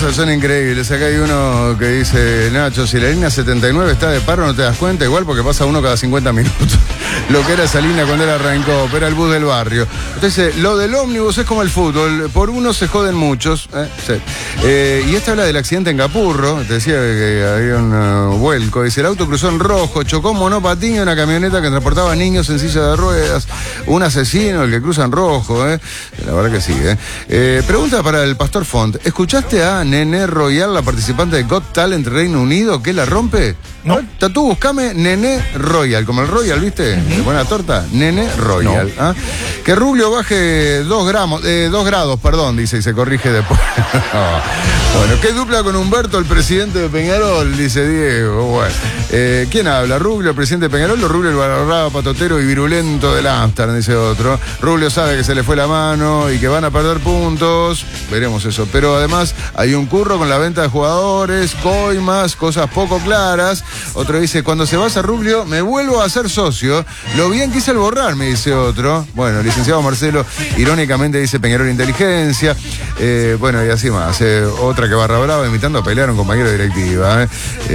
cosas son increíbles. Acá hay uno que dice, Nacho, si la línea 79 está de paro no te das cuenta, igual porque pasa uno cada 50 minutos. Lo que era esa línea cuando él arrancó, pero era el bus del barrio. Entonces, lo del ómnibus es como el fútbol, por uno se joden muchos. Sí. Y este habla del accidente en Capurro, te decía que había un vuelco, dice, el auto cruzó en rojo, chocó un monopatín y una camioneta que transportaba niños en silla de ruedas, un asesino, el que cruza en rojo, la verdad que sí. Pregunta para el Pastor Font, ¿escuchaste a Nene Royal, la participante de Got Talent Reino Unido, que la rompe? No. Tatú, buscame Nene Royal, como el Royal, ¿viste? De buena torta, Nene Royal. No. Que Rubio baje 2 grados, perdón, dice, y se corrige después. Bueno, ¿qué dupla con Humberto, el presidente de Peñarol? Dice Diego. Bueno, ¿quién habla? ¿Rubio, el presidente de Peñarol, o Rubio, el barrado patotero y virulento del Amsterdam? Dice otro. Rubio sabe que se le fue la mano y que van a perder puntos. Veremos eso. Pero además hay un curro con la venta de jugadores, coimas, cosas poco claras. Otro dice, cuando se vaya Rubio, me vuelvo a hacer socio. Lo bien quise el borrar, me dice otro. Bueno, el licenciado Marcelo, irónicamente, dice Peñarol Inteligencia. Bueno, y así más. Otra que Barra Brava imitando a pelear a un compañero de directiva.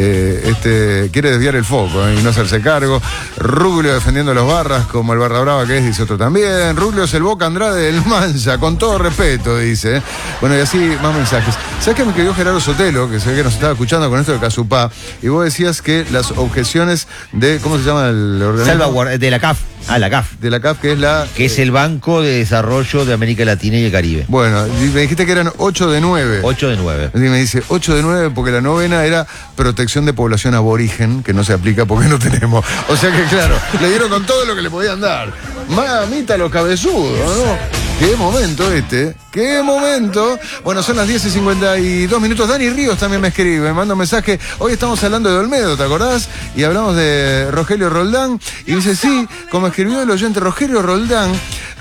Quiere desviar el foco y no hacerse cargo. Rubio defendiendo a los Barras como el Barra Brava que es, dice otro también. Rubio es el Boca Andrade del Mancha, con todo respeto, dice. Bueno, y así más mensajes. ¿Sabes qué me escribió Gerardo Sotelo, que se ve que nos estaba escuchando con esto de Casupá? Y vos decías que las objeciones de, ¿cómo se llama el organismo? Salvaguarda, de la CAF. La CAF. De la CAF, que es la... Que es el Banco de Desarrollo de América Latina y el Caribe. Bueno, me dijiste que eran 8 de 9. 8 de 9. Y me dice 8 de 9 porque la novena era protección de población aborigen, que no se aplica porque no tenemos. O sea que, claro, le dieron con todo lo que le podían dar. Mamita los cabezudos, ¿no? ¡Qué momento ¡Qué momento! Bueno, son las 10:52. Dani Ríos también me escribe, me manda un mensaje. Hoy estamos hablando de Olmedo, ¿te acordás? Y hablamos de Rogelio Roldán. Y dice, sí, como escribió el oyente Rogelio Roldán,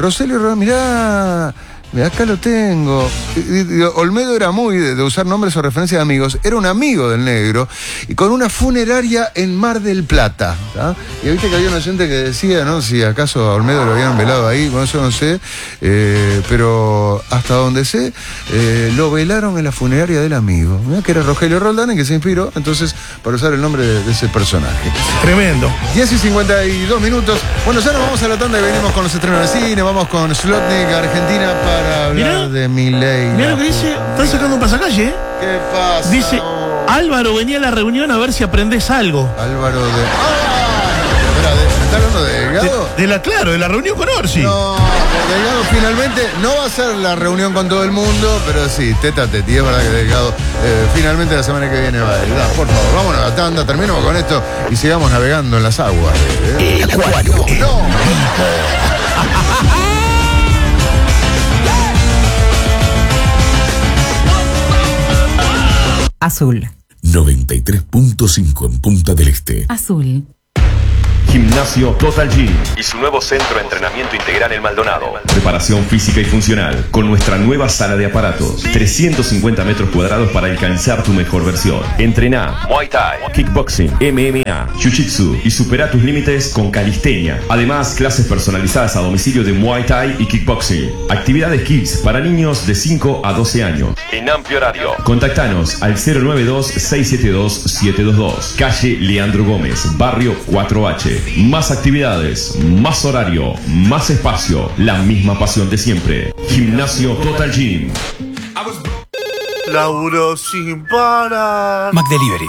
mirá, acá lo tengo. Olmedo era muy de usar nombres o referencias de amigos. Era un amigo del negro y con una funeraria en Mar del Plata. ¿Tá? Y viste que había un oyente que decía, ¿no? Si acaso a Olmedo lo habían velado ahí, bueno, eso no sé. Pero hasta donde sé, lo velaron en la funeraria del amigo. Mirá que era Rogelio Roldán, en que se inspiró, entonces, para usar el nombre de ese personaje. Tremendo. 10:52. Bueno, ya nos vamos a la tanda y venimos con los estrenos de cine. Vamos con Slotnick, Argentina, para hablar de Milei. Mirá lo que dice, están sacando un pasacalle, ¿Qué pasa? Dice, Álvaro venía a la reunión a ver si aprendés algo. Álvaro de... ¿me está hablando de Delgado? De la reunión con Orsi. No, Delgado finalmente no va a ser la reunión con todo el mundo, pero sí, teta a teti, es verdad que Delgado finalmente la semana que viene va a Delgado. Por favor, vámonos a la tanda, terminemos con esto y sigamos navegando en las aguas. No. Azul. 93.5 en Punta del Este. Azul. Gimnasio Total Gym y su nuevo centro de entrenamiento integral en Maldonado. Preparación física y funcional con nuestra nueva sala de aparatos. 350 metros cuadrados para alcanzar tu mejor versión. Entrená Muay Thai, Kickboxing, MMA, Jiu-Jitsu y supera tus límites con calistenia. Además, clases personalizadas a domicilio de Muay Thai y Kickboxing. Actividades Kids para niños de 5 a 12 años. En amplio horario. Contactanos al 092-672-722. Calle Leandro Gómez, Barrio 4H. Más actividades, más horario, más espacio, la misma pasión de siempre. Gimnasio Total Gym. Laburo sin parar. McDelivery.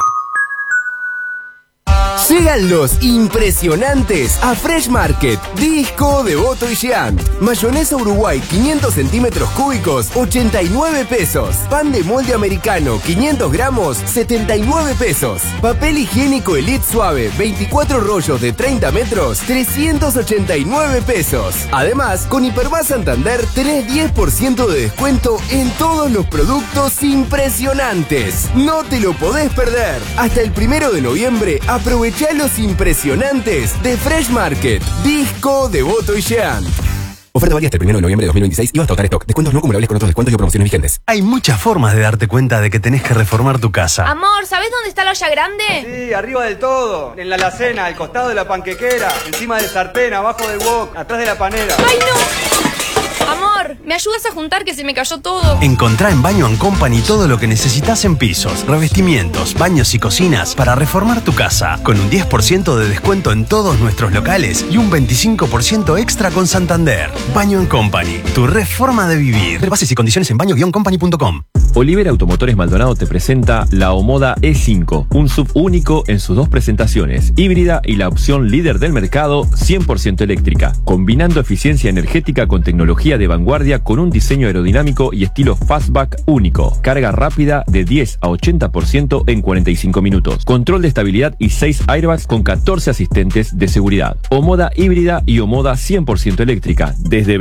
Llegan los impresionantes a Fresh Market. Disco, Devoto y Jean. Mayonesa Uruguay 500 centímetros cúbicos, 89 pesos. Pan de molde americano 500 gramos, 79 pesos. Papel higiénico Elite Suave 24 rollos de 30 metros, 389 pesos. Además, con Hipervás Santander tenés 10% de descuento en todos los productos impresionantes. No te lo podés perder. Hasta el 1 de noviembre aprovecha los impresionantes de Fresh Market. Disco, Devoto y Jean. Oferta válida hasta el 1 de noviembre de 2026 y hasta agotar stock. Descuentos no acumulables con otros descuentos y promociones vigentes. Hay muchas formas de darte cuenta de que tenés que reformar tu casa. Amor, ¿sabés dónde está la olla grande? Sí, arriba del todo. En la alacena, al costado de la panquequera, encima del sartén, abajo del wok, atrás de la panera. ¡Ay, no! Amor, amor, ¿me ayudas a juntar que se me cayó todo? Encontrá en Baño & Company todo lo que necesitas en pisos, revestimientos, baños y cocinas para reformar tu casa, con un 10% de descuento en todos nuestros locales y un 25% extra con Santander. Baño & Company, tu reforma de vivir. Bases y condiciones en baño-company.com. Olivera Automotores Maldonado te presenta la Omoda E5, un SUV único en sus dos presentaciones, híbrida y la opción líder del mercado, 100% eléctrica, combinando eficiencia energética con tecnología de vanguardia con un diseño aerodinámico y estilo fastback único, carga rápida de 10 a 80% en 45 minutos, control de estabilidad y 6 airbags con 14 asistentes de seguridad. Omoda híbrida y Omoda 100% eléctrica, desde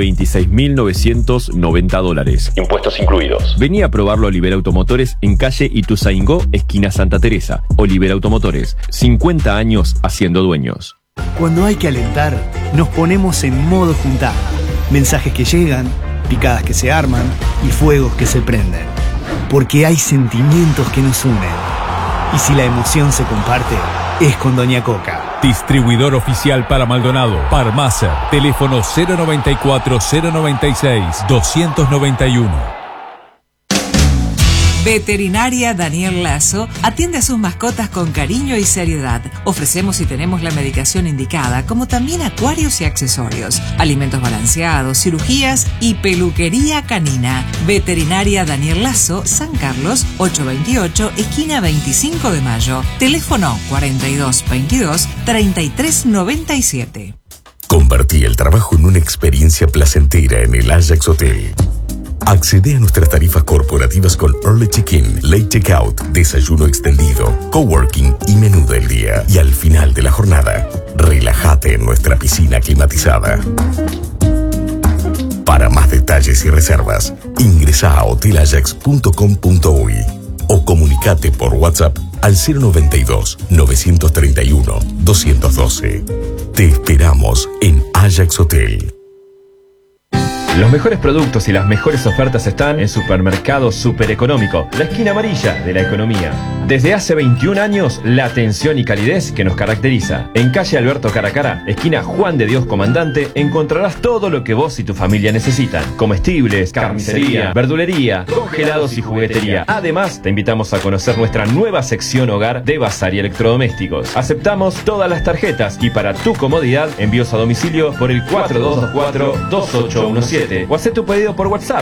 $26.990. Impuestos incluidos. Vení a probarlo a Olivera Automotores en calle Ituzaingó, esquina Santa Teresa. Olivera Automotores, 50 años haciendo dueños. Cuando hay que alentar, nos ponemos en modo juntada. Mensajes que llegan, picadas que se arman y fuegos que se prenden. Porque hay sentimientos que nos unen. Y si la emoción se comparte, es con Doña Coca. Distribuidor oficial para Maldonado. Parmacer. Teléfono 094-096-291. Veterinaria Daniel Lazo atiende a sus mascotas con cariño y seriedad. Ofrecemos y tenemos la medicación indicada, como también acuarios y accesorios, alimentos balanceados, cirugías y peluquería canina. Veterinaria Daniel Lazo, San Carlos, 828, esquina 25 de Mayo. Teléfono 4222-3397. Convertí el trabajo en una experiencia placentera en el Ajax Hotel. Accede a nuestras tarifas corporativas con Early Check-in, Late Checkout, desayuno extendido, coworking y menú del día. Y al final de la jornada, relájate en nuestra piscina climatizada. Para más detalles y reservas, ingresa a hotelajax.com.uy o comunicate por WhatsApp al 092-931-212. Te esperamos en Ajax Hotel. Los mejores productos y las mejores ofertas están en Supermercado Super Económico, la esquina amarilla de la economía. Desde hace 21 años, la atención y calidez que nos caracteriza. En calle Alberto Caracara, esquina Juan de Dios Comandante, encontrarás todo lo que vos y tu familia necesitan. Comestibles, carnicería, verdulería, congelados y juguetería. Además, te invitamos a conocer nuestra nueva sección hogar de bazar y electrodomésticos. Aceptamos todas las tarjetas y para tu comodidad, envíos a domicilio por el 4224-2817. O haz tu pedido por WhatsApp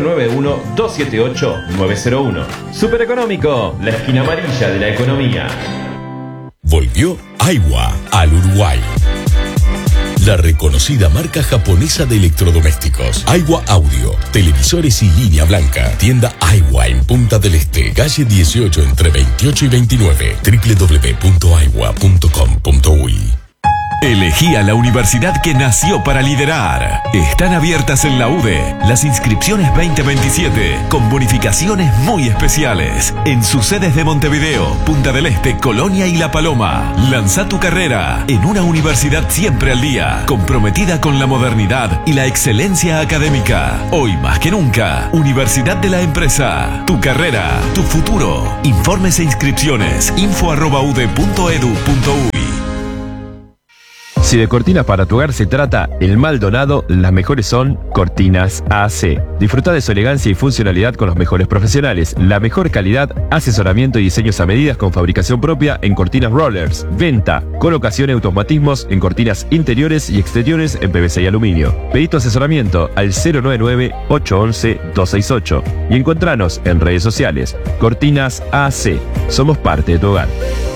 091-278-901. Super Económico, la esquina amarilla de la economía. Volvió Aiwa al Uruguay. La reconocida marca japonesa de electrodomésticos. Aiwa Audio, televisores y línea blanca. Tienda Aiwa en Punta del Este, calle 18 entre 28 y 29. www.aiwa.com.uy. Elegí a la universidad que nació para liderar. Están abiertas en la UDE las inscripciones 2027 con bonificaciones muy especiales en sus sedes de Montevideo, Punta del Este, Colonia y La Paloma. Lanza tu carrera en una universidad siempre al día, comprometida con la modernidad y la excelencia académica. Hoy más que nunca, Universidad de la Empresa. Tu carrera, tu futuro. Informes e inscripciones info@ude.edu.uy. Si de cortinas para tu hogar se trata, el Maldonado, las mejores son Cortinas AC. Disfruta de su elegancia y funcionalidad con los mejores profesionales, la mejor calidad, asesoramiento y diseños a medidas con fabricación propia en cortinas rollers, venta, colocación y automatismos en cortinas interiores y exteriores en PVC y aluminio. Pedí tu asesoramiento al 099-811-268 y encontranos en redes sociales. Cortinas AC, somos parte de tu hogar.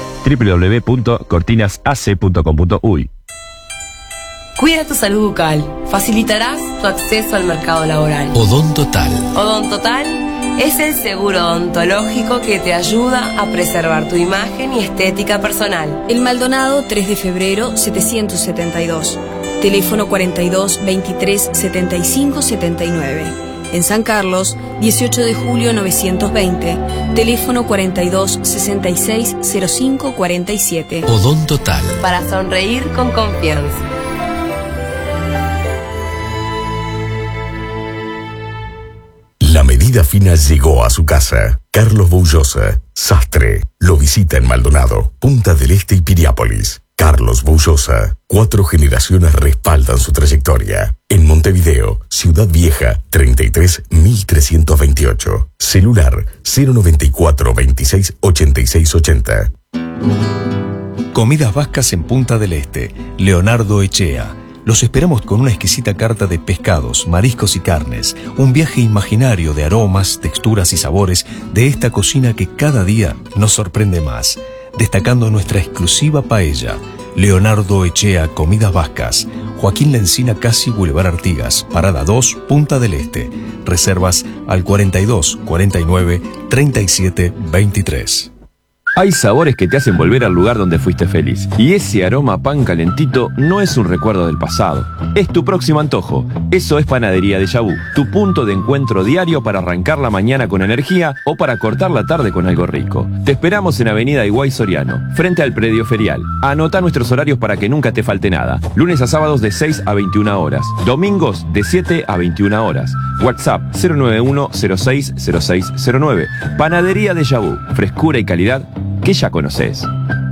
www.cortinasac.com.uy. Cuida tu salud bucal. Facilitarás tu acceso al mercado laboral. Odontotal. Odontotal es el seguro odontológico que te ayuda a preservar tu imagen y estética personal. El Maldonado, 3 de febrero, 772. Teléfono 42 23 75 79. En San Carlos, 18 de julio 920. Teléfono 42 66 05 47. Odontotal. Para sonreír con confianza. La medida fina llegó a su casa. Carlos Boullosa, sastre, lo visita en Maldonado, Punta del Este y Piriápolis. Carlos Boullosa. 4 generaciones respaldan su trayectoria. En Montevideo, Ciudad Vieja, 33.328. Celular 094 26 86 80. Comidas Vascas en Punta del Este. Leonardo Echea. Los esperamos con una exquisita carta de pescados, mariscos y carnes. Un viaje imaginario de aromas, texturas y sabores de esta cocina que cada día nos sorprende más. Destacando nuestra exclusiva paella. Leonardo Echea Comidas Vascas. Joaquín Lencina Casi Boulevard Artigas. Parada 2, Punta del Este. Reservas al 42 49 37 23. Hay sabores que te hacen volver al lugar donde fuiste feliz. Y ese aroma a pan calentito no es un recuerdo del pasado. Es tu próximo antojo. Eso es Panadería Déjà Vu, tu punto de encuentro diario para arrancar la mañana con energía o para cortar la tarde con algo rico. Te esperamos en Avenida Higuay Soriano, frente al predio ferial. Anota nuestros horarios para que nunca te falte nada. Lunes a sábados de 6 a 21 horas. Domingos de 7 a 21 horas. WhatsApp 091-060609. Panadería Déjà Vu, frescura y calidad que ya conoces.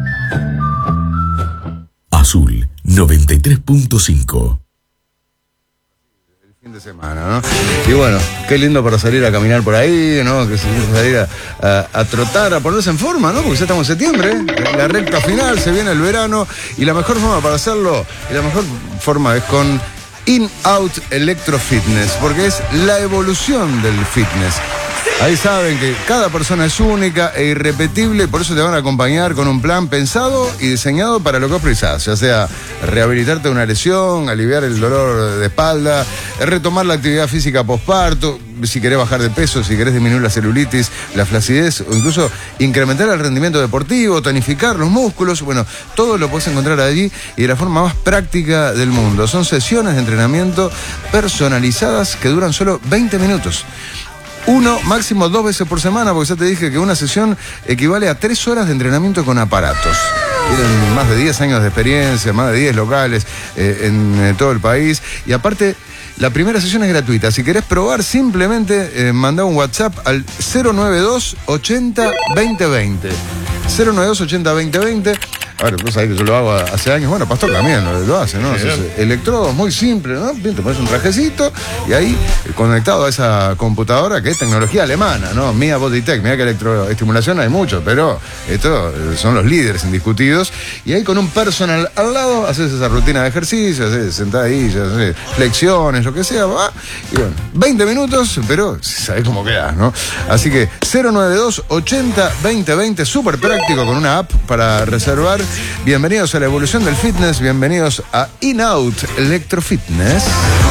Azul 93.5. Fin de semana, ¿no? Y bueno, qué lindo para salir a caminar por ahí, ¿no? Que se quiere salir a trotar, a ponerse en forma, ¿no? Porque ya estamos en septiembre, la recta final, se viene el verano y la mejor forma para hacerlo, y la mejor forma es con In-Out Electro Fitness, porque es la evolución del fitness. Ahí saben que cada persona es única e irrepetible, por eso te van a acompañar con un plan pensado y diseñado para lo que vos precisás, ya sea rehabilitarte de una lesión, aliviar el dolor de espalda, retomar la actividad física posparto, si querés bajar de peso, si querés disminuir la celulitis, la flacidez, o incluso incrementar el rendimiento deportivo, tonificar los músculos. Bueno, todo lo puedes encontrar allí y de la forma más práctica del mundo. Son sesiones de entrenamiento personalizadas que duran solo 20 minutos. 1, máximo 2 veces por semana, porque ya te dije que una sesión equivale a 3 horas de entrenamiento con aparatos. Tienen más de 10 años de experiencia, más de 10 locales en todo el país. Y aparte, la primera sesión es gratuita. Si querés probar, simplemente mandá un WhatsApp al 092 80 2020. 092 80 2020. A ver, vos sabés que yo lo hago hace años. Bueno, Pastor también lo hace, ¿no? Sí, electrodos muy simple, ¿no? Bien, te pones un trajecito y ahí conectado a esa computadora que es tecnología alemana, ¿no? Mia Bodytech. Mira que electroestimulación hay mucho, pero estos son los líderes indiscutidos. Y ahí con un personal al lado haces esa rutina de ejercicio, haces sentadillas, haces flexiones, lo que sea, va. Y bueno, 20 minutos, pero sabés cómo quedás, ¿no? Así que 092 80 2020, súper práctico con una app para reservar. Bienvenidos a la evolución del fitness, bienvenidos a In-Out Electro Fitness.